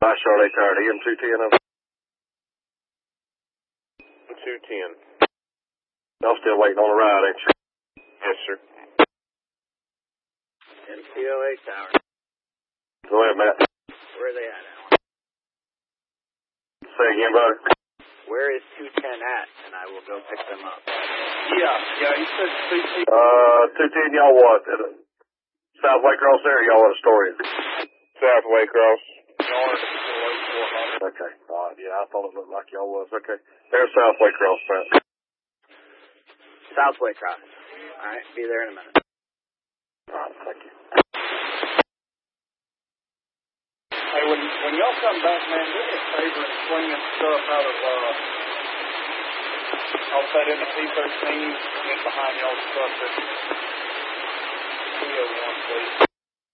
Charlotte Tower, EM 210. 210. Y'all still waiting on a ride, ain't you? Yes, sir. MTOA Tower. Go ahead, Matt. Where are they at, Alan? Say again, brother. Where is 210 at? And I will go pick them up. Yeah, you said 210, y'all what? At a South Waycross there, y'all at Astoria? South Waycross. Okay. All right, yeah, I thought it looked like y'all was. Okay. There's South Waycross, Matt. South Waycross. All right, be there in a minute. All right, thank you. Hey, when y'all come back, man, do me a favor and swinging stuff out of, I'll set in the P13 and behind y'all's stuff at 301, please.